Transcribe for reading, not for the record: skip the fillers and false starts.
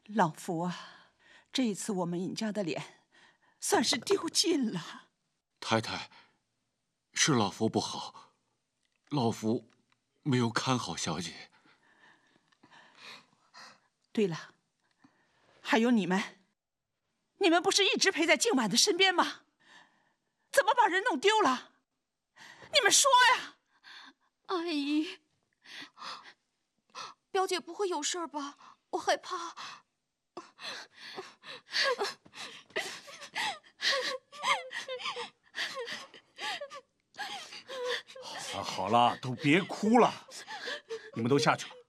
老福啊，这一次我们尹家的脸算是丢尽了。 太太，是老福不好，老福没有看好小姐。 对了，还有你们不是一直陪在静婉的身边吗？怎么把人弄丢了？你们说呀！ 阿姨，表姐不会有事吧？我害怕。 好了，都别哭了，你们都下去吧，